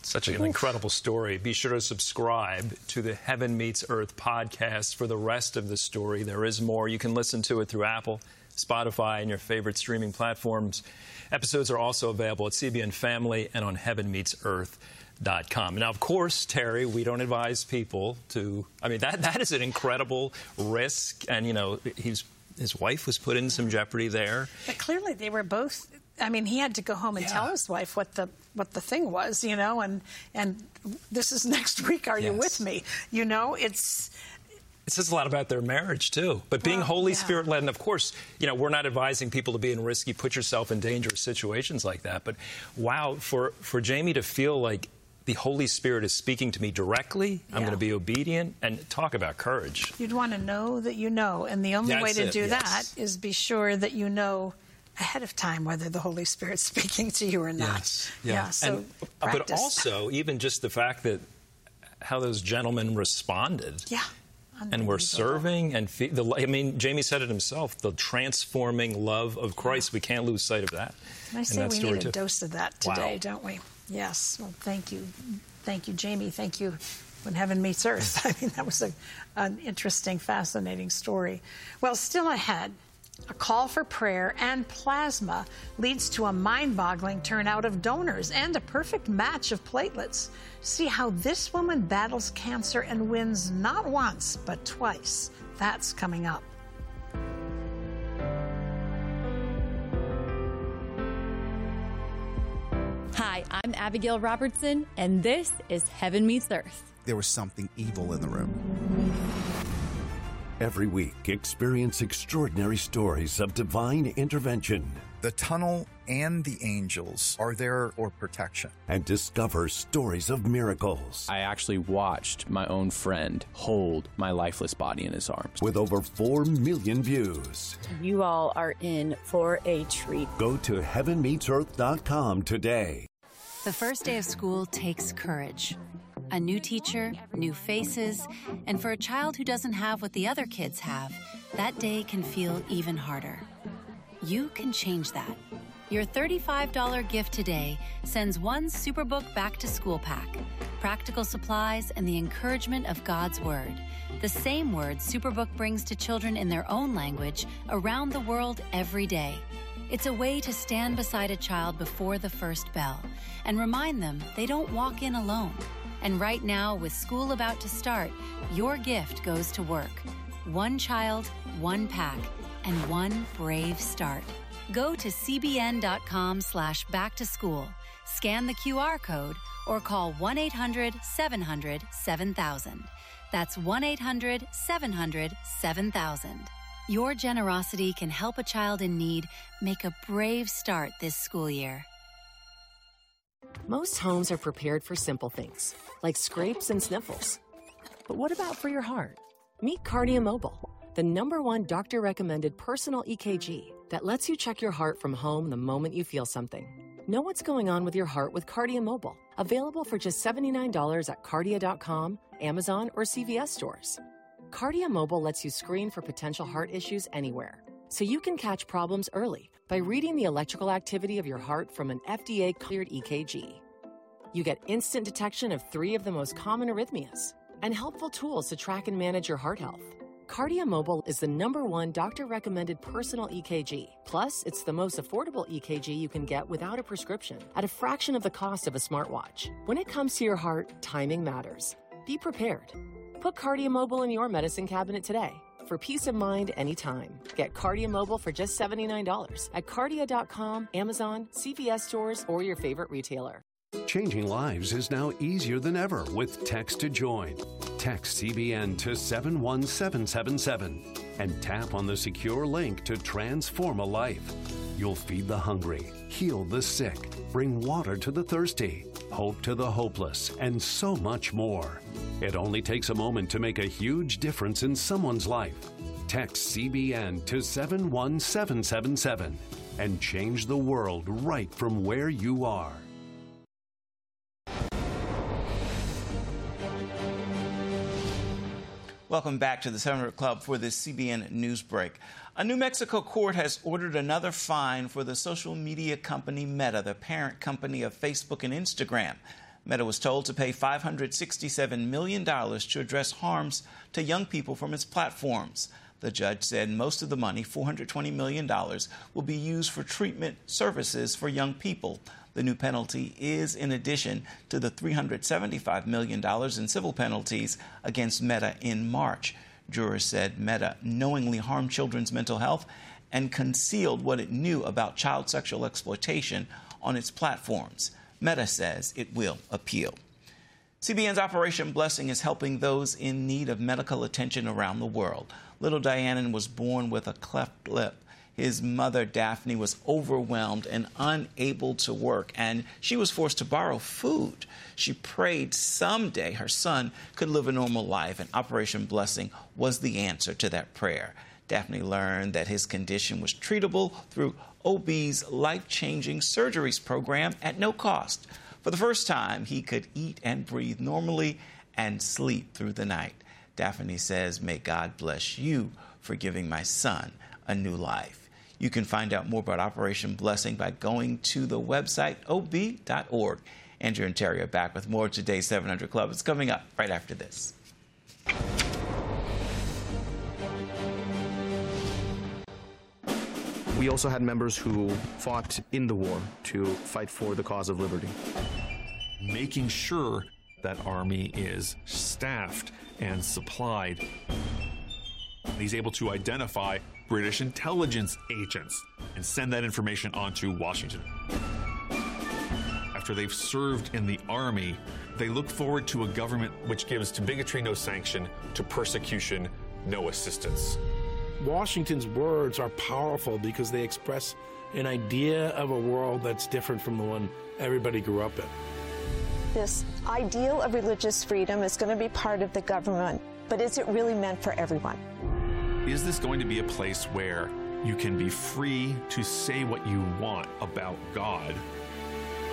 Such an incredible story. Be sure to subscribe to the Heaven Meets Earth podcast for the rest of the story. There is more. You can listen to it through Apple, Spotify, and your favorite streaming platforms. Episodes are also available at CBN Family and on heavenmeetsearth.com. Now, of course, Terry, we don't advise people to, that is an incredible risk. And, his wife was put in some jeopardy there. But clearly they were both, he had to go home and tell his wife what the thing was, and this is next week, are you with me? It says a lot about their marriage, too. But being Holy Spirit-led, and of course, we're not advising people to be in risky, put yourself in dangerous situations like that. But wow, for Jamie to feel like the Holy Spirit is speaking to me directly, I'm going to be obedient, and talk about courage. You'd want to know that you know, and the only way to do that is be sure that you know ahead of time whether the Holy Spirit's speaking to you or not. So but also, even just the fact that how those gentlemen responded. And we're serving, and Jamie said it himself, the transforming love of Christ. We can't lose sight of that. And I say we need a dose of that today, don't we? Yes. Well, thank you. Thank you, Jamie. Thank you, When Heaven Meets Earth. That was an interesting, fascinating story. Well, still ahead, a call for prayer and plasma leads to a mind-boggling turnout of donors and a perfect match of platelets. See how this woman battles cancer and wins not once, but twice. That's coming up. Hi, I'm Abigail Robertson, and this is Heaven Meets Earth. There was something evil in the room. Every week, experience extraordinary stories of divine intervention. The tunnel and the angels are there for protection. And discover stories of miracles. I actually watched my own friend hold my lifeless body in his arms. With over 4 million views. You all are in for a treat. Go to heavenmeetsearth.com today. The first day of school takes courage. A new teacher, new faces, and for a child who doesn't have what the other kids have, that day can feel even harder. You can change that. Your $35 gift today sends one Superbook Back to School pack, practical supplies, and the encouragement of God's Word. The same word Superbook brings to children in their own language around the world every day. It's a way to stand beside a child before the first bell and remind them they don't walk in alone. And right now, with school about to start, your gift goes to work. One child, one pack, and one brave start. Go to cbn.com/backtoschool, scan the QR code, or call 1-800-700-7000. That's 1-800-700-7000. Your generosity can help a child in need make a brave start this school year. Most homes are prepared for simple things, like scrapes and sniffles. But what about for your heart? Meet Cardia Mobile, the #1 doctor-recommended personal EKG that lets you check your heart from home the moment you feel something. Know what's going on with your heart with Cardia Mobile, available for just $79 at Cardia.com, Amazon, or CVS stores. Cardia Mobile lets you screen for potential heart issues anywhere, so you can catch problems early by reading the electrical activity of your heart from an FDA-cleared EKG. You get instant detection of 3 of the most common arrhythmias and helpful tools to track and manage your heart health. Cardia Mobile is the #1 doctor-recommended personal EKG. Plus, it's the most affordable EKG you can get without a prescription at a fraction of the cost of a smartwatch. When it comes to your heart, timing matters. Be prepared. Put Cardia Mobile in your medicine cabinet today. For peace of mind anytime. Get Cardia Mobile for just $79 at Cardia.com, Amazon, CVS stores, or your favorite retailer. Changing lives is now easier than ever with Text to Join. Text CBN to 71777 and tap on the secure link to transform a life. You'll feed the hungry, heal the sick, bring water to the thirsty, hope to the hopeless, and so much more. It only takes a moment to make a huge difference in someone's life. Text CBN to 71777 and change the world right from where you are. Welcome back to the 700 Club for this CBN News Break. A New Mexico court has ordered another fine for the social media company Meta, the parent company of Facebook and Instagram. Meta was told to pay $567 million to address harms to young people from its platforms. The judge said most of the money, $420 million, will be used for treatment services for young people. The new penalty is in addition to the $375 million in civil penalties against Meta in March. Jurors said Meta knowingly harmed children's mental health and concealed what it knew about child sexual exploitation on its platforms. Meta says it will appeal. CBN's Operation Blessing is helping those in need of medical attention around the world. Little Dianan was born with a cleft lip. His mother, Daphne, was overwhelmed and unable to work, and she was forced to borrow food. She prayed someday her son could live a normal life, and Operation Blessing was the answer to that prayer. Daphne learned that his condition was treatable through OB's life-changing surgeries program at no cost. For the first time, he could eat and breathe normally and sleep through the night. Daphne says, "May God bless you for giving my son a new life." You can find out more about Operation Blessing by going to the website ob.org. Andrew and Terry are back with more of today's 700 Club. It's coming up right after this. We also had members who fought in the war to fight for the cause of liberty. Making sure that Army is staffed and supplied. He's able to identify British intelligence agents and send that information on to Washington. After they've served in the Army, they look forward to a government which gives to bigotry no sanction, to persecution no assistance. Washington's words are powerful because they express an idea of a world that's different from the one everybody grew up in. This ideal of religious freedom is going to be part of the government, but is it really meant for everyone? Is this going to be a place where you can be free to say what you want about God